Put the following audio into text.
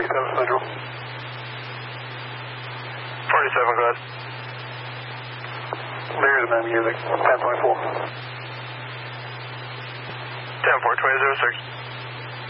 47 Central. 47, go ahead. There's my music, 10.4. 10-4, 2006.